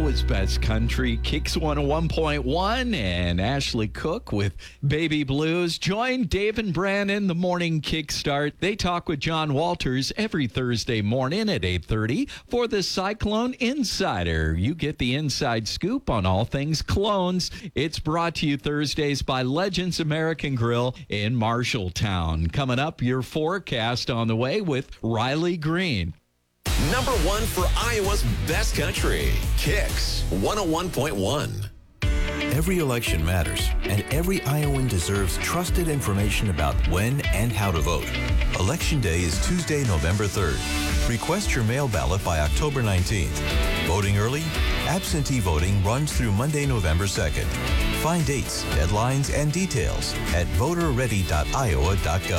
Iowa's best country, Kicks 101.1, and Ashley Cook with Baby Blues. Join Dave and Brandon, the morning kickstart. They talk with John Walters every Thursday morning at 8:30 for the Cyclone Insider. You get the inside scoop on all things Clones. It's brought to you Thursdays by Legends American Grill in Marshalltown. Coming up, your forecast on the way with Riley Green. Number one for Iowa's best country, Kicks 101.1. Every election matters, and every Iowan deserves trusted information about when and how to vote. Election Day is Tuesday, November 3rd. Request your mail ballot by October 19th. Voting early? Absentee voting runs through Monday, November 2nd. Find dates, deadlines, and details at voterready.iowa.gov.